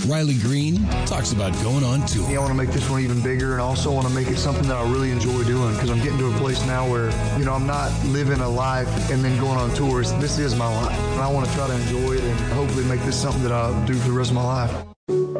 Riley Green talks about going on tour. I want to make this one even bigger, and also want to make it something that I really enjoy doing, because I'm getting to a place now where, I'm not living a life and then going on tours. This is my life, and I want to try to enjoy it and hopefully make this something that I do for the rest of my life.